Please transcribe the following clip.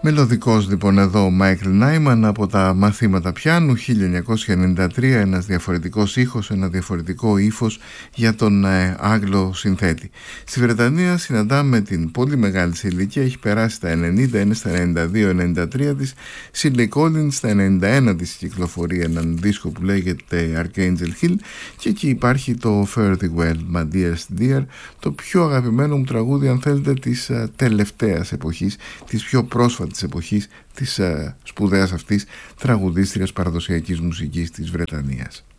Μελωδικός λοιπόν εδώ ο Μάικλ Νάιμαν από τα μαθήματα πιάνου 1993, ένας διαφορετικός ήχος, ένα διαφορετικό ύφος για τον Άγγλο συνθέτη. Στη Βρετανία συναντάμε την πολύ μεγάλη σε ηλικία, έχει περάσει τα 90, είναι στα 92-93 της. Shirley Collins στα 91 της κυκλοφορεί έναν δίσκο που λέγεται Archangel Hill, και εκεί υπάρχει το Fare Thee Well, My Dearest Dear, το πιο αγαπημένο μου τραγούδι αν θέλετε της τελευταίας εποχής, της πιο πρόσφατης της εποχής της σπουδαίας αυτής τραγουδίστριας παραδοσιακής μουσικής της Βρετανίας.